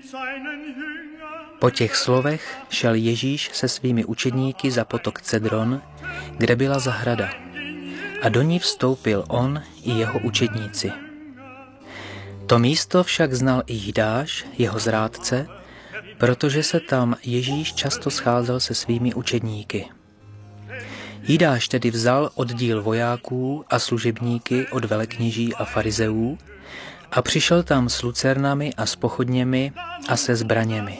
Po těch slovech šel Ježíš se svými učedníky za potok Cedron, kde byla zahrada. A do ní vstoupil on i jeho učedníci. To místo však znal i Jidáš, jeho zrádce, protože se tam Ježíš často scházel se svými učedníky. Jidáš tedy vzal oddíl vojáků a služebníky od velekněží a farizeů a přišel tam s lucernami a s pochodněmi a se zbraněmi.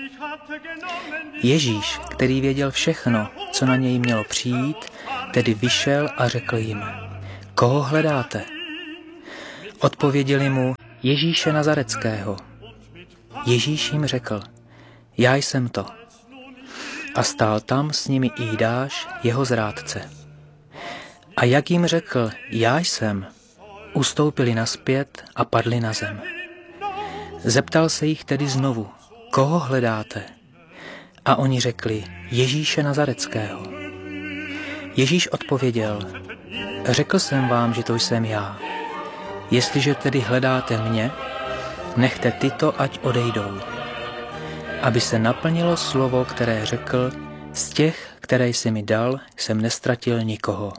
Ježíš, který věděl všechno, co na něj mělo přijít, tedy vyšel a řekl jim: Koho hledáte? Odpověděli mu: Ježíše Nazareckého. Ježíš jim řekl: Já jsem to. A stál tam s nimi i Jidáš, jeho zrádce. A jak jim řekl: Já jsem, ustoupili nazpět a padli na zem. Zeptal se jich tedy znovu: Koho hledáte? A oni řekli: Ježíše Nazareckého. Ježíš odpověděl: Řekl jsem vám, že to jsem já. Jestliže tedy hledáte mě, nechte tyto, ať odejdou. Aby se naplnilo slovo, které řekl: Z těch, které jsi mi dal, jsem nestratil nikoho.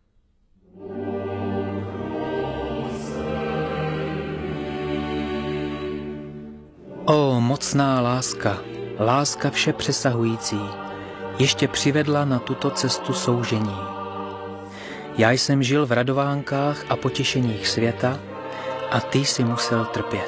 O mocná láska, láska vše přesahující, ještě přivedla na tuto cestu soužení. Já jsem žil v radovánkách a potěšeních světa a ty jsi musel trpět.